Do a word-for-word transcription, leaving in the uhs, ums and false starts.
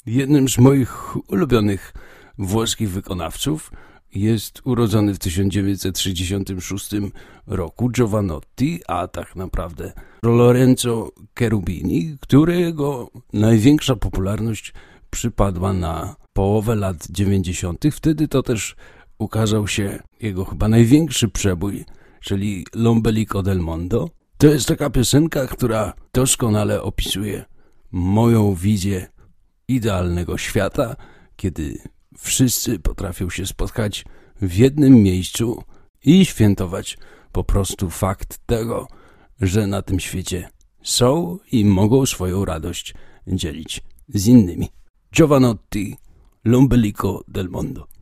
Jednym z moich ulubionych włoskich wykonawców jest urodzony w tysiąc dziewięćset sześćdziesiątym szóstym roku Jovanotti, a tak naprawdę Lorenzo Cherubini, którego największa popularność przypadła na połowę lat dziewięćdziesiątych. Wtedy to też ukazał się jego chyba największy przebój, czyli L'Ombelico del Mondo. To jest taka piosenka, która doskonale opisuje moją wizję idealnego świata, kiedy wszyscy potrafią się spotkać w jednym miejscu i świętować po prostu fakt tego, że na tym świecie są i mogą swoją radość dzielić z innymi. Jovanotti, L'Ombelico del Mondo.